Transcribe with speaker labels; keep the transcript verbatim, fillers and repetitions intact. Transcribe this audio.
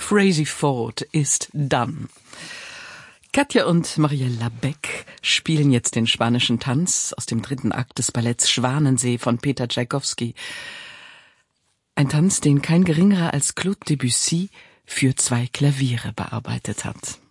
Speaker 1: Crazy Ford ist done. Katja und Mariella Beck spielen jetzt den spanischen Tanz aus dem dritten Akt des Balletts Schwanensee von Peter Tschaikowski. Ein Tanz, den kein geringerer als Claude Debussy für zwei Klaviere bearbeitet hat.